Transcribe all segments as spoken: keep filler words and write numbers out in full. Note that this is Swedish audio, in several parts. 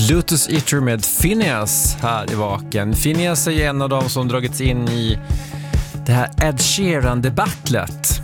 Lotus Eater med Phineas här i Vaken. Phineas är en av dem som dragits in i det här Ed Sheeran-debattlet.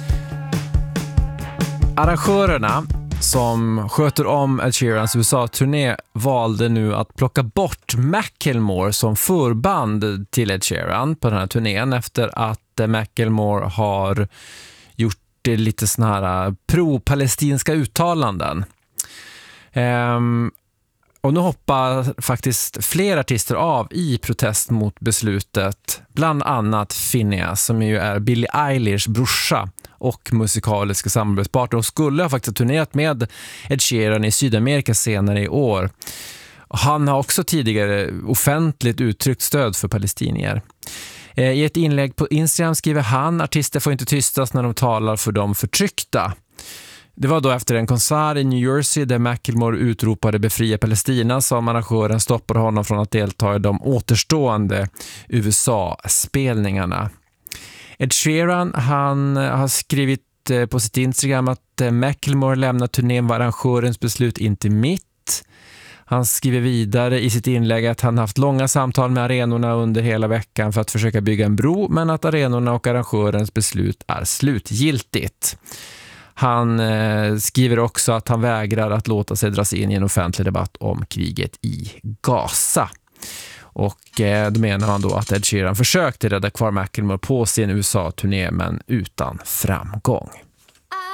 Arrangörerna som sköter om Ed Sheerans U S A-turné valde nu att plocka bort Macklemore som förband till Ed Sheeran på den här turnén efter att Macklemore har gjort lite såna här pro-palestinska uttalanden. Um, och nu hoppar faktiskt fler artister av i protest mot beslutet, bland annat Phineas som ju är Billie Eilish brorsa och musikaliska samarbetspartner och skulle ha faktiskt turnerat med Ed Sheeran i Sydamerika senare i år. Han har också tidigare offentligt uttryckt stöd för palestinier. I ett inlägg på Instagram skriver han: artister får inte tystas när de talar för de förtryckta. Det var då efter en konsert i New Jersey där Macklemore utropade befria Palestina som arrangören stoppade honom från att delta i de återstående U S A-spelningarna. Ed Sheeran, han har skrivit på sitt Instagram att Macklemore lämnar turnén var arrangörens beslut inte mitt. Han skriver vidare i sitt inlägg att han haft långa samtal med arenorna under hela veckan för att försöka bygga en bro, men att arenorna och arrangörens beslut är slutgiltigt. Han eh, skriver också att han vägrar att låta sig dras in i en offentlig debatt om kriget i Gaza. Och eh, då menar han då att Ed Sheeran försökte rädda kvar Macklemore på sin U S A-turné men utan framgång.